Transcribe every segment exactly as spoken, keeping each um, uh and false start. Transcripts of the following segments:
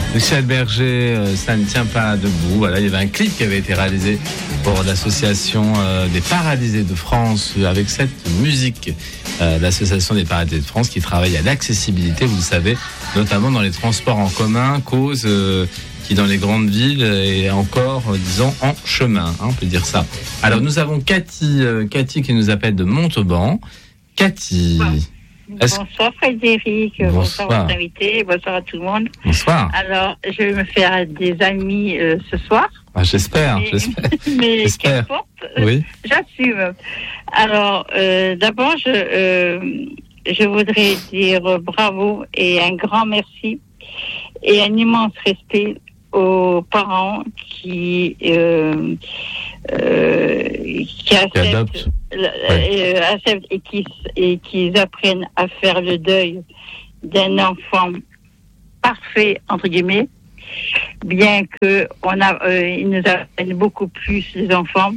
Michel Berger, euh, ça ne tient pas debout. Voilà, il y avait un clip qui avait été réalisé pour l'association euh, des paralysés de France euh, avec cette musique. Euh, l'association des paralysés de France qui travaille à l'accessibilité, vous le savez, notamment dans les transports en commun, cause euh, qui dans les grandes villes est encore, euh, disons, en chemin, hein, on peut dire ça. Alors nous avons Cathy, euh, Cathy qui nous appelle de Montauban. Cathy. Est-ce... Bonsoir Frédéric, bonsoir. bonsoir votre invité, bonsoir à tout le monde. Bonsoir. Alors, je vais me faire des amis euh, ce soir. Ah, j'espère, mais, j'espère. Mais j'espère. qu'importe, oui. J'assume. Alors, euh, d'abord, je, euh, je voudrais dire bravo et un grand merci et un immense respect aux parents qui euh, euh, qui acceptent, ouais. euh, acceptent et qui et qui apprennent à faire le deuil d'un enfant parfait entre guillemets, bien que on a euh, ils nous apprennent beaucoup plus les enfants.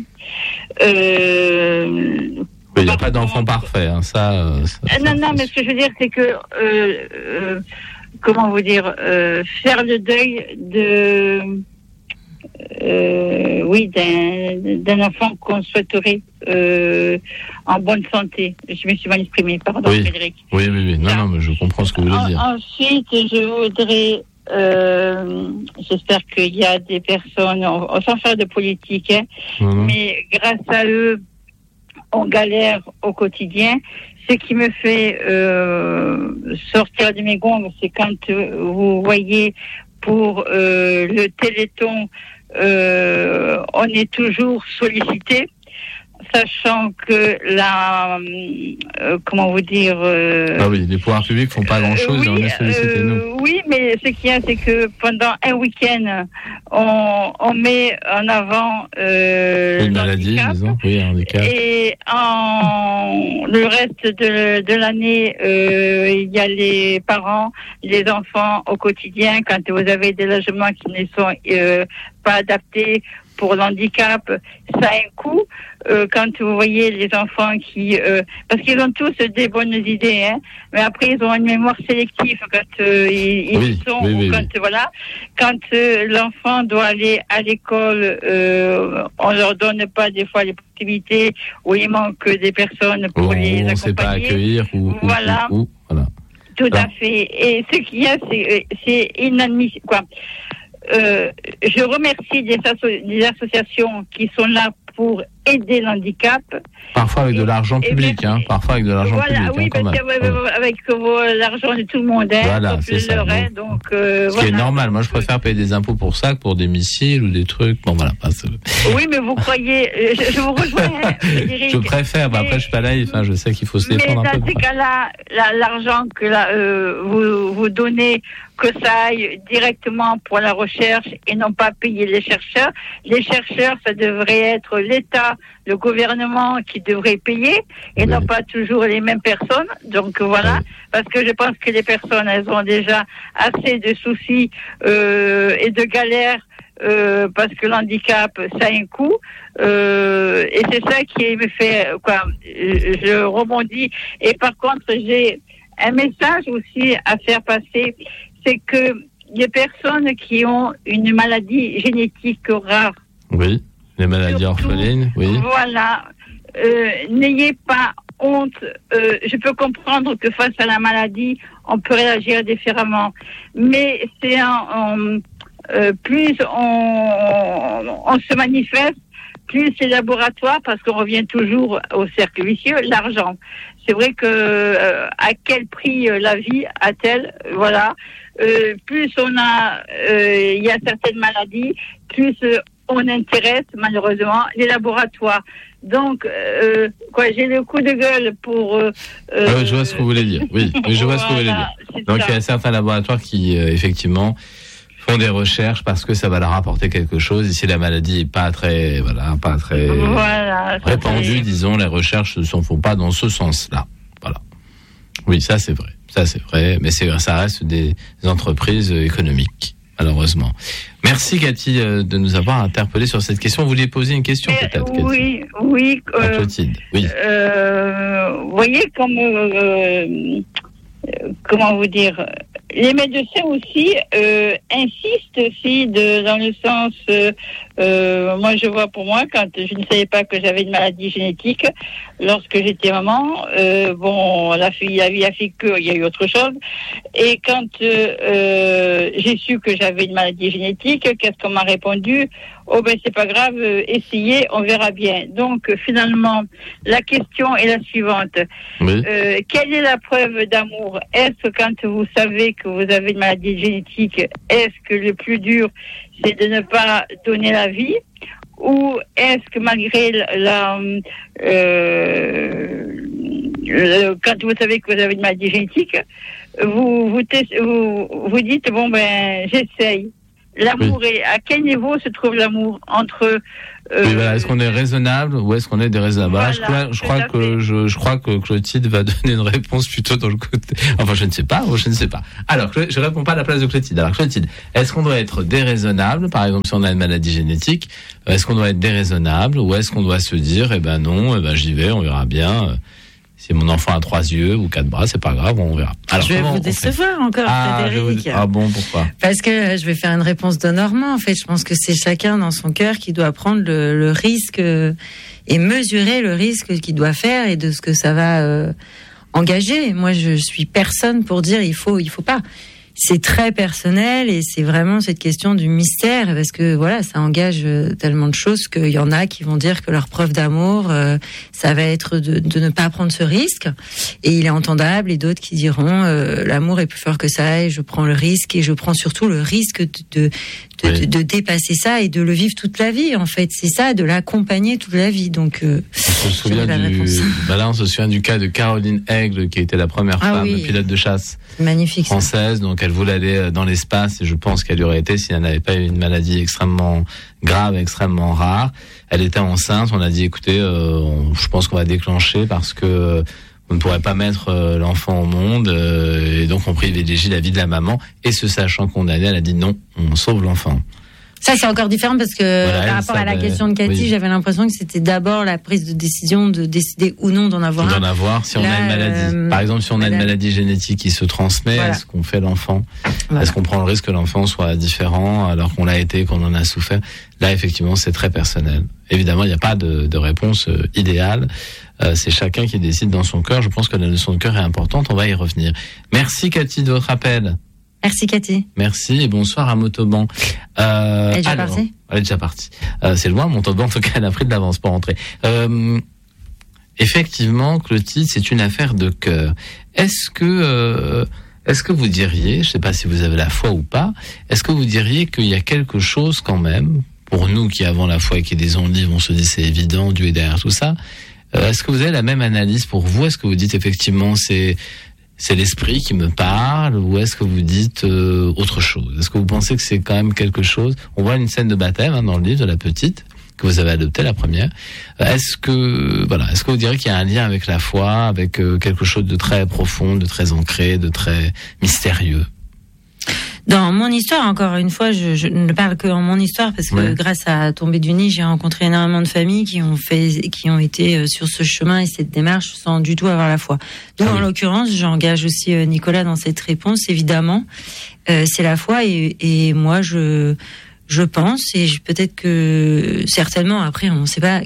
Euh, il n'y a pas d'enfant parfait, hein, ça, euh, ça, ça. Non, non, mais ce que je veux dire, c'est que euh, euh, comment vous dire, euh, faire le deuil de, euh, oui, d'un, d'un enfant qu'on souhaiterait euh, en bonne santé. Je me suis mal exprimée, pardon, oui. Frédéric. Oui, oui, oui. Non, non, mais je comprends ce que vous voulez dire. En, ensuite, je voudrais, euh, j'espère qu'il y a des personnes, on, on sans faire de politique, hein, mmh. mais grâce à eux, on galère au quotidien. Ce qui me fait euh, sortir de mes gonds, c'est quand euh, vous voyez pour euh, le Téléthon, euh, on est toujours sollicité, sachant que la, euh, comment vous dire... Euh, ah oui, les pouvoirs publics font pas grand-chose, oui, et on est sollicité, euh, nous. Oui, mais ce qu'il y a, c'est que pendant un week-end, on, on met en avant euh, une maladie, disons, oui, un handicap. Et en le reste de, de l'année, euh, il y a les parents, les enfants au quotidien, quand vous avez des logements qui ne sont euh, pas adaptés pour l'handicap, ça a un coût. Euh, quand vous voyez les enfants qui... Euh, parce qu'ils ont tous des bonnes idées, hein, mais après ils ont une mémoire sélective quand euh, ils, ils oui, sont... Oui, oui, quand, oui. Voilà, quand euh, l'enfant doit aller à l'école, euh, on leur donne pas des fois les possibilités où il manque des personnes pour ou les accompagner. On ne sait pas accueillir. Ou, voilà. Ou, ou, voilà. Tout voilà. à fait. Et ce qu'il y a, c'est, c'est inadmissible. Quoi. Euh, je remercie des, asso- des associations qui sont là pour aider l'handicap. Parfois avec et, de l'argent public, même, hein. Parfois avec de l'argent voilà, public. Oui, hein, parce avec, avec euh, l'argent de tout le monde. Hein, voilà, c'est ça. Leur, hein, donc, euh, Ce voilà. qui est normal. Moi, je préfère payer des impôts pour ça que pour des missiles ou des trucs. Bon, voilà. Passe. Oui, mais vous croyez, je, je vous rejoins. Frédéric, je préfère. Mais, après, je suis pas naïf. Hein, je sais qu'il faut se défendre mais un peu. Mais dans ces cas-là, la, l'argent que la, euh, vous, vous donnez, que ça aille directement pour la recherche et non pas payer les chercheurs. Les chercheurs, ça devrait être l'État, le gouvernement qui devrait payer et oui. non pas toujours les mêmes personnes. Donc voilà, oui. parce que je pense que les personnes, elles ont déjà assez de soucis euh, et de galères euh, parce que l'handicap, ça a un coût. Euh, et c'est ça qui me fait, quoi, je, je rebondis. Et par contre, j'ai un message aussi à faire passer, c'est que les personnes qui ont une maladie génétique rare. Oui, les maladies surtout, orphelines, oui. Voilà, euh, n'ayez pas honte. Euh, je peux comprendre que face à la maladie, on peut réagir différemment, mais c'est un, un euh, plus on, on se manifeste, plus c'est laboratoire, parce qu'on revient toujours au cercle vicieux, l'argent. C'est vrai que euh, à quel prix euh, la vie a-t-elle, voilà. Euh, plus on a, il euh, y a certaines maladies, plus euh, on intéresse malheureusement les laboratoires. Donc, euh, quoi, j'ai le coup de gueule pour. Euh, ah ouais, je vois ce que vous voulez dire. Oui, oui je vois voilà, ce que vous voulez dire. Donc ça. Il y a certains laboratoires qui euh, effectivement font des recherches parce que ça va leur apporter quelque chose. Et si la maladie est pas très, voilà, pas très voilà, répandue, disons, les recherches ne se font pas dans ce sens-là. Voilà. Oui, ça c'est vrai. Ça c'est vrai, mais c'est, ça reste des entreprises économiques, malheureusement. Merci Cathy de nous avoir interpellé sur cette question. Vous vouliez poser une question mais peut-être, Cathy? Oui, oui. Euh, à Clotilde, oui. Euh, vous voyez comme, euh, comment vous dire, les médecins aussi euh, insistent aussi de, dans le sens, euh, euh, moi je vois pour moi, quand je ne savais pas que j'avais une maladie génétique, lorsque j'étais maman, euh, bon, la fille, la vie a fait que, il y a eu autre chose, et quand euh, euh, j'ai su que j'avais une maladie génétique, qu'est-ce qu'on m'a répondu? Oh ben c'est pas grave, euh, essayez, on verra bien. Donc euh, finalement, la question est la suivante. Oui. Euh, quelle est la preuve d'amour? Est-ce que quand vous savez que vous avez une maladie génétique, est-ce que le plus dur, c'est de ne pas donner la vie? Ou est-ce que malgré la... la euh, le, quand vous savez que vous avez une maladie génétique, vous vous, vous, vous dites, bon ben j'essaye. L'amour, oui. est, à quel niveau se trouve l'amour entre euh, oui, voilà. Est-ce qu'on est raisonnable ou est-ce qu'on est déraisonnable? Voilà, je crois, je crois que je, je crois que Clotilde va donner une réponse plutôt dans le côté. Enfin, je ne sais pas, je ne sais pas. Alors, je, je réponds pas à la place de Clotilde. Alors, Clotilde, est-ce qu'on doit être déraisonnable, par exemple, si on a une maladie génétique? Est-ce qu'on doit être déraisonnable ou est-ce qu'on doit se dire, eh ben non, eh ben j'y vais, on verra bien. Si mon enfant a trois yeux ou quatre bras, c'est pas grave, on verra. Alors, je vais vous décevoir encore, ah, Frédéric. Vous... Ah bon, pourquoi? Parce que je vais faire une réponse de Normand. En fait, je pense que c'est chacun dans son cœur qui doit prendre le, le risque euh, et mesurer le risque qu'il doit faire et de ce que ça va euh, engager. Moi, je suis personne pour dire il faut, il faut pas. C'est très personnel et c'est vraiment cette question du mystère parce que voilà, ça engage tellement de choses qu'il y en a qui vont dire que leur preuve d'amour, euh, ça va être de, de ne pas prendre ce risque et il est entendable, et d'autres qui diront euh, l'amour est plus fort que ça et je prends le risque et je prends surtout le risque de, de, de, oui. de, de dépasser ça et de le vivre toute la vie. En fait, c'est ça, de l'accompagner toute la vie. Donc, euh, on se souvient du, bah là, on se souvient du cas de Caroline Aigle qui était la première ah, femme oui. pilote de chasse magnifique française. Ça. Donc elle voulait aller dans l'espace et je pense qu'elle y aurait été si elle n'avait pas eu une maladie extrêmement grave, extrêmement rare. Elle était enceinte, on a dit écoutez, euh, on, je pense qu'on va déclencher parce que euh, on ne pourrait pas mettre euh, l'enfant au monde euh, et donc on privilégie la vie de la maman et se sachant condamnée, elle a dit non, on sauve l'enfant. Ça, c'est encore différent parce que voilà, par rapport à la question de Cathy, oui. j'avais l'impression que c'était d'abord la prise de décision de décider ou non d'en avoir d'en un. avoir, si on Là, a une maladie. Euh, Par exemple, si on madame. a une maladie génétique qui se transmet, voilà. est-ce qu'on fait l'enfant voilà. Est-ce qu'on prend le risque que l'enfant soit différent alors qu'on l'a été, qu'on en a souffert? Là, effectivement, c'est très personnel. Évidemment, il n'y a pas de, de réponse euh, idéale. Euh, c'est chacun qui décide dans son cœur. Je pense que la notion de cœur est importante. On va y revenir. Merci, Cathy, de votre appel. Merci Cathy. Merci et bonsoir à Motoban. Euh, elle est déjà alors, partie Elle est déjà partie. Euh, c'est loin, Motoban, en tout cas, elle a pris de l'avance pour rentrer. Euh, effectivement, Clotilde, c'est une affaire de cœur. Est-ce que, euh, est-ce que vous diriez, je ne sais pas si vous avez la foi ou pas, est-ce que vous diriez qu'il y a quelque chose quand même, pour nous qui avons la foi et qui lisons le livre, on se dit c'est évident, Dieu est derrière tout ça. Euh, est-ce que vous avez la même analyse pour vous? Est-ce que vous dites effectivement c'est c'est l'esprit qui me parle ou est-ce que vous dites euh, autre chose? Est-ce que vous pensez que c'est quand même quelque chose? On voit une scène de baptême hein, dans le livre de la petite que vous avez adoptée, la première. Est-ce que voilà, est-ce que vous diriez qu'il y a un lien avec la foi, avec euh, quelque chose de très profond, de très ancré, de très mystérieux? Dans mon histoire, encore une fois, je, je ne parle que en mon histoire parce que ouais. grâce à Tomber du nid, j'ai rencontré énormément de familles qui ont fait, qui ont été sur ce chemin et cette démarche sans du tout avoir la foi. Donc, ah oui. en l'occurrence, j'engage aussi Nicolas dans cette réponse. Évidemment, euh, c'est la foi et, et moi, je, je pense et je, peut-être que certainement après, on ne sait pas.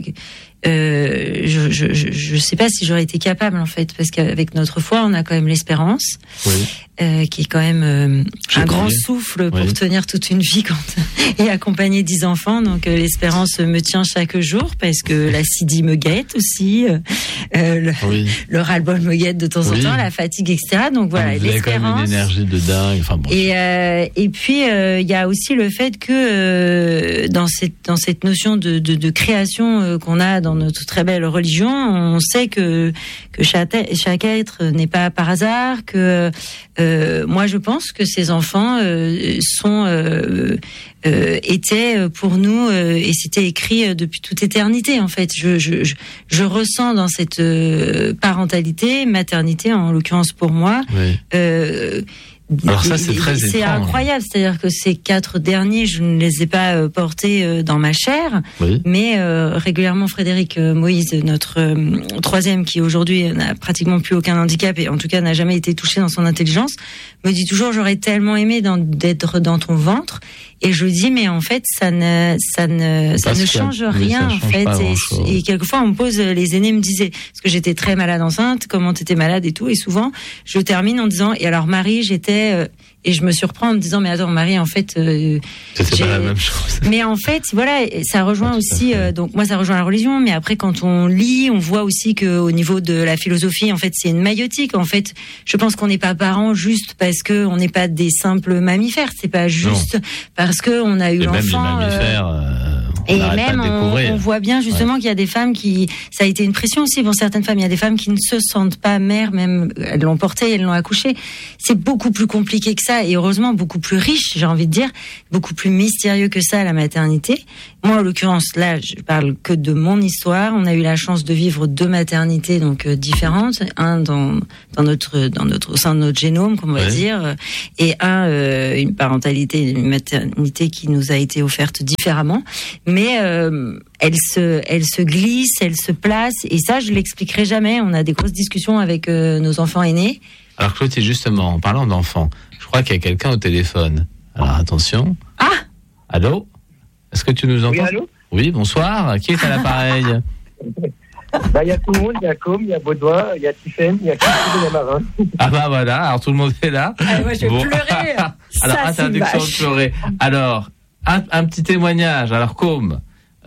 Euh, je, je, je, je sais pas si j'aurais été capable en fait, parce qu'avec notre foi, on a quand même l'espérance, oui. euh, qui est quand même euh, un grand souffle pour oui. tenir toute une vie quand et accompagner dix enfants. Donc euh, l'espérance me tient chaque jour parce que la Sidi me guette aussi, euh, le, oui. le ras-le-bol me guette de temps oui. en temps, la fatigue, et cetera. Donc voilà, ah, vous l'espérance. Avez quand même une énergie de dingue. Enfin, bon. Et euh, et puis il euh, y a aussi le fait que euh, dans cette dans cette notion de de, de création euh, qu'on a dans notre très belle religion, on sait que que chaque, chaque être n'est pas par hasard, que euh, moi je pense que ces enfants euh, sont euh, euh, étaient pour nous euh, et c'était écrit depuis toute éternité en fait. Je je je, je ressens dans cette euh, parentalité, maternité en l'occurrence pour moi, oui. euh, Alors ça, c'est très c'est étrange. incroyable, c'est-à-dire que ces quatre derniers, je ne les ai pas euh, portés euh, dans ma chair, oui. mais euh, régulièrement Frédéric euh, Moïse, notre euh, troisième, qui aujourd'hui n'a pratiquement plus aucun handicap et en tout cas n'a jamais été touché dans son intelligence, me dit toujours j'aurais tellement aimé dans, d'être dans ton ventre. Et je lui dis mais en fait ça ne ça ne ça ne change a, rien oui, ça en fait et, et quelquefois on me pose, les aînés me disaient parce que j'étais très malade enceinte, comment t'étais malade et tout, et souvent je termine en disant et alors Marie j'étais euh, et je me surprends en me disant mais attends Marie en fait euh, c'est pas la même chose. Mais en fait voilà ça rejoint ah, aussi euh, donc moi ça rejoint la religion, mais après quand on lit on voit aussi que au niveau de la philosophie en fait c'est une maïotique. En fait je pense qu'on n'est pas parents juste parce que on n'est pas des simples mammifères, c'est pas juste non. parce que on a eu et l'enfant même les mammifères, euh, on et même on, on voit bien justement ouais. qu'il y a des femmes qui ça a été une pression aussi pour certaines femmes, il y a des femmes qui ne se sentent pas mères, même elles l'ont porté, elles l'ont accouché. C'est beaucoup plus compliqué que ça et heureusement beaucoup plus riche, j'ai envie de dire, beaucoup plus mystérieux que ça la maternité. Moi en l'occurrence là je parle que de mon histoire. On a eu la chance de vivre deux maternités donc euh, différentes, un dans dans notre dans notre au sein de notre génome comme on va ouais. dire, et un euh, une parentalité, une maternité qui nous a été offerte différemment, mais euh, elle se elle se glisse, elle se place et ça je l'expliquerai jamais. On a des grosses discussions avec euh, nos enfants aînés. Alors Claude, justement en parlant d'enfants, je crois qu'il y a quelqu'un au téléphone. Alors attention. Ah. Allô? Est-ce que tu nous entends? Oui, allô? Oui, bonsoir. Qui est à l'appareil? Bah, il y a tout le monde, il y a Com, il y a Baudouin, il y a Tiffaine, il y a Christine, il y a Marin. Ah bah voilà, alors tout le monde est là. Ah, moi je vais bon. pleurer. Alors, ça, interdiction de pleurer. Alors, un, un petit témoignage. Alors, Com,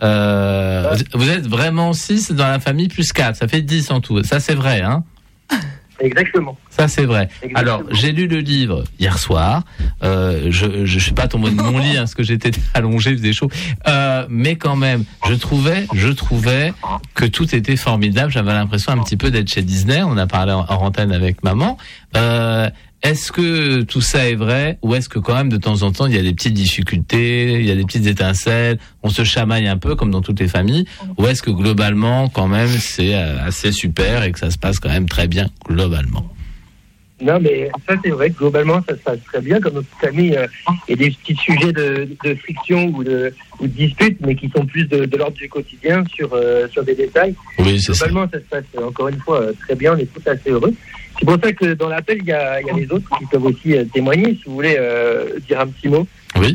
euh, ouais. vous êtes vraiment six dans la famille, plus quatre. Ça fait dix en tout. Ça, c'est vrai, hein? Exactement. Ça, c'est vrai. Exactement. Alors, j'ai lu le livre hier soir. Euh, je je suis pas tombé de mon lit, hein, parce que j'étais allongé, il faisait chaud. Euh, mais quand même, je trouvais, je trouvais que tout était formidable. J'avais l'impression un petit peu d'être chez Disney. On a parlé en, en antenne avec maman. Euh, Est-ce que tout ça est vrai, ou est-ce que quand même de temps en temps il y a des petites difficultés, il y a des petites étincelles, on se chamaille un peu comme dans toutes les familles, ou est-ce que globalement quand même c'est assez super et que ça se passe quand même très bien globalement? Non mais ça c'est vrai que globalement ça se passe très bien, comme dans toute famille euh, il y a des petits sujets de, de friction ou de, ou de disputes, mais qui sont plus de, de l'ordre du quotidien sur, euh, sur des détails. Oui, c'est globalement ça. ça se passe encore une fois très bien, on est tous assez heureux. C'est pour ça que dans l'appel, il y a, il y a les autres qui peuvent aussi euh, témoigner, si vous voulez euh, dire un petit mot. Oui.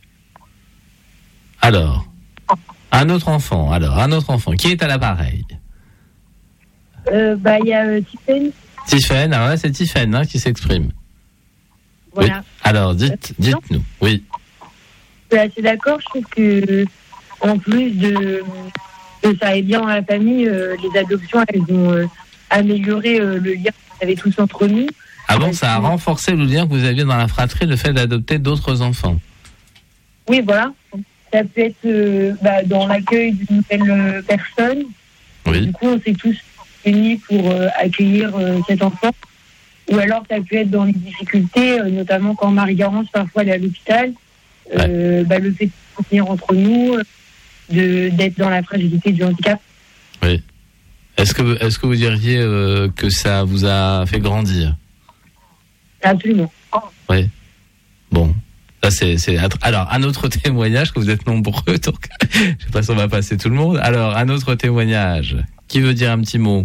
Alors, un autre enfant, alors, un autre enfant, qui est à l'appareil? euh, Bah, il y a euh, Tiffaine. Tiffaine, alors là, c'est Tiffaine hein, qui s'exprime. Voilà. Oui. Alors, dites, dites-nous, oui. Je suis assez d'accord, je trouve que, en plus de, de ça aide bien dans la famille, euh, les adoptions, elles ont... Euh, améliorer euh, le lien qu'on avait tous entre nous. Ah bon, ça a renforcé le lien que vous aviez dans la fratrie, le fait d'adopter d'autres enfants? Oui, voilà. Ça peut être euh, bah, dans l'accueil d'une nouvelle euh, personne. Oui. Du coup, on s'est tous unis pour euh, accueillir euh, cet enfant. Ou alors, ça peut être dans les difficultés, euh, notamment quand Marie-Garance, parfois, elle est à l'hôpital. Euh, ouais. bah, le fait de venir entre nous, de, d'être dans la fragilité du handicap. Oui. Est-ce que, est-ce que vous diriez euh, que ça vous a fait grandir? Absolument. Oui. Bon. Ça, c'est, c'est... Alors, un autre témoignage, que vous êtes nombreux, donc je ne sais pas si on va passer tout le monde. Alors, un autre témoignage. Qui veut dire un petit mot?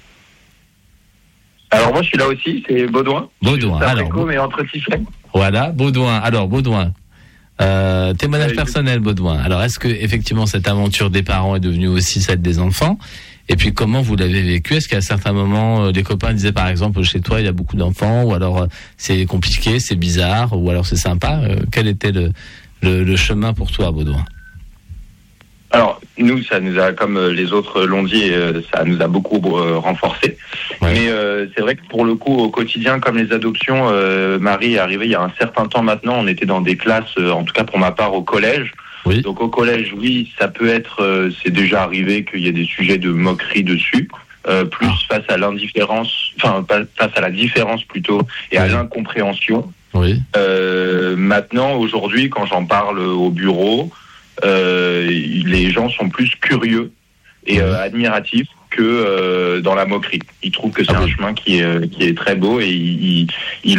Alors, moi, je suis là aussi, c'est Baudouin. Baudouin, alors. Co, mais entre Tiffaine. Voilà, Baudouin. Alors, Baudouin. Euh, témoignage euh, personnel, Baudouin. Alors, est-ce que, effectivement, cette aventure des parents est devenue aussi celle des enfants? Et puis comment vous l'avez vécu? Est-ce qu'à certains moments, euh, des copains disaient par exemple chez toi il y a beaucoup d'enfants, ou alors euh, c'est compliqué, c'est bizarre, ou alors c'est sympa? euh, Quel était le, le, le chemin pour toi, Baudouin? Alors nous, ça nous a, comme les autres l'ont dit, euh, ça nous a beaucoup euh, renforcé. Ouais. Mais euh, c'est vrai que pour le coup, au quotidien, comme les adoptions, euh, Marie est arrivée il y a un certain temps maintenant. On était dans des classes, euh, en tout cas pour ma part, au collège. Oui. Donc au collège, oui, ça peut être, euh, c'est déjà arrivé qu'il y ait des sujets de moquerie dessus, euh, plus ah. face à l'indifférence, enfin face à la différence plutôt, et oui. à l'incompréhension. Oui. Euh, maintenant, aujourd'hui, quand j'en parle au bureau, euh, les gens sont plus curieux et euh, admiratifs que euh, dans la moquerie. Ils trouvent que c'est ah, un oui. chemin qui est, qui est très beau et ils, ils louent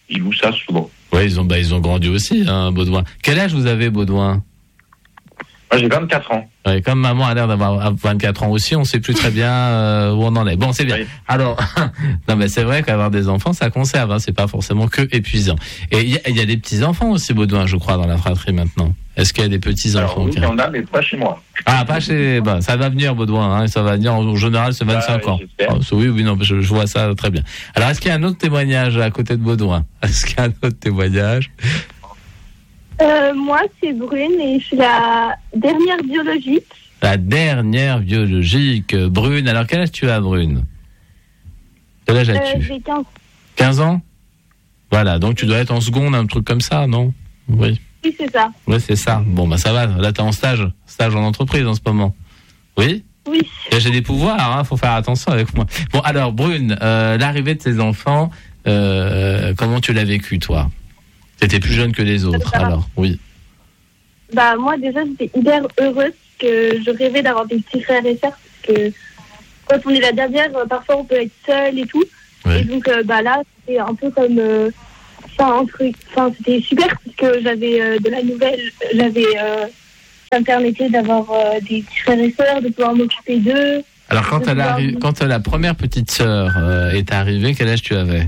ils louent ça souvent. Oui, ils ont, bah, ils ont grandi aussi, hein, Baudouin. Quel âge vous avez, Baudouin? Moi, j'ai vingt-quatre ans. Ouais, comme maman a l'air d'avoir vingt-quatre ans aussi, on sait plus très bien euh, où on en est. Bon, c'est bien. Oui. Alors, non, mais c'est vrai qu'avoir des enfants, ça conserve. Hein, c'est pas forcément que épuisant. Et il y, y a des petits enfants aussi, Baudouin, je crois, dans la fratrie maintenant. Est-ce qu'il y a des petits enfants? Oui, il y en a, mais pas chez moi. Ah, pas chez. Bah, ça va venir, Baudouin. Hein, ça va venir en général, c'est vingt-cinq ah, ans. Oui, oh, oui, oui, non, je, je vois ça très bien. Alors, est-ce qu'il y a un autre témoignage à côté de Baudouin? Est-ce qu'il y a un autre témoignage? Euh, moi, c'est Brune et je suis la dernière biologique. La dernière biologique. Brune, alors quel âge tu as, Brune? Quel âge as-tu? euh, J'ai quinze. quinze ans? Voilà, donc tu dois être en seconde, un truc comme ça, non? Oui. Oui, c'est ça. Oui, c'est ça. Bon, bah ça va, là t'es en stage, stage en entreprise en ce moment. Oui? Oui. Et j'ai des pouvoirs, hein, faut faire attention avec moi. Bon, alors Brune, euh, l'arrivée de tes enfants, euh, comment tu l'as vécu, toi? T'étais plus jeune que les autres, euh, alors, oui. Bah, moi, déjà, j'étais hyper heureuse que je rêvais d'avoir des petits frères et sœurs, parce que quand on est la dernière, parfois on peut être seul et tout. Oui. Et donc, euh, bah là, c'était un peu comme... Euh, enfin, un truc... Enfin, c'était super, parce que j'avais euh, de la nouvelle... J'avais... Euh, ça me permettait d'avoir euh, des petits frères et sœurs, de pouvoir m'occuper d'eux. Alors, quand, elle pouvoir... arri... quand la première petite sœur euh, est arrivée, quel âge tu avais?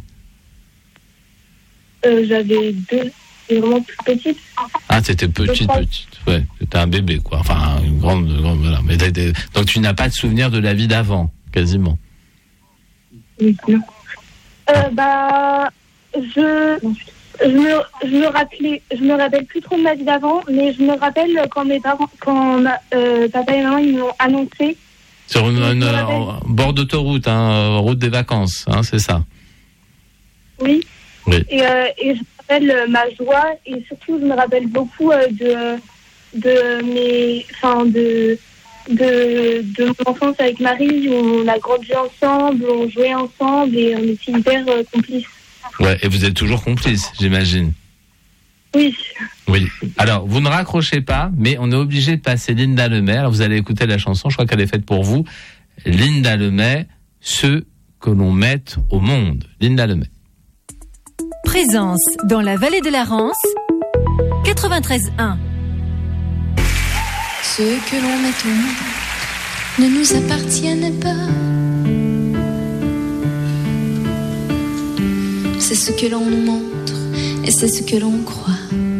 Euh, j'avais deux, vraiment toute petite. Ah, t'étais petite, petite. Ouais, t'étais un bébé, quoi. Enfin, une grande, grande voilà. Mais t'étais... Donc, tu n'as pas de souvenir de la vie d'avant, quasiment. Oui, non. Euh, bah, je, je me, je me rappelais, je me rappelle plus trop de ma vie d'avant, mais je me rappelle quand mes parents, quand euh, papa et maman ils m'ont annoncé. Sur une, une euh, bord d'autoroute, hein, route des vacances, hein, c'est ça. Oui. Oui. Et, euh, et je me rappelle euh, ma joie et surtout je me rappelle beaucoup euh, de de mes enfin de de de mon enfance avec Marie où on a grandi ensemble, on jouait ensemble et on était hyper euh, complices. Ouais, et vous êtes toujours complices, j'imagine. Oui. Oui. Alors, vous ne raccrochez pas, mais on est obligé de passer Linda Lemay. Alors, vous allez écouter la chanson, je crois qu'elle est faite pour vous. Linda Lemay, ceux que l'on met au monde. Linda Lemay. Présence dans la vallée de la Rance, quatre-vingt-treize un. Ceux que l'on met au monde ne nous appartiennent pas. C'est ce que l'on nous montre et c'est ce que l'on croit.